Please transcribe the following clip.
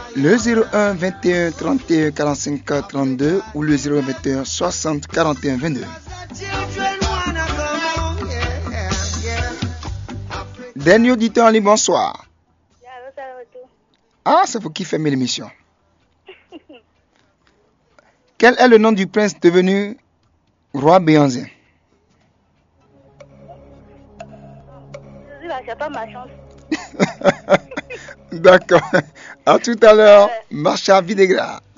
Le 01 21 31 45 32 ou le 01 21 60 41 22. Dernier auditeur en ligne, bonsoir. Ah, c'est vous qui fermez l'émission. Quel est le nom du prince devenu roi Béanzin? C'est pas ma chance. D'accord. À tout à l'heure, Macha Videgra.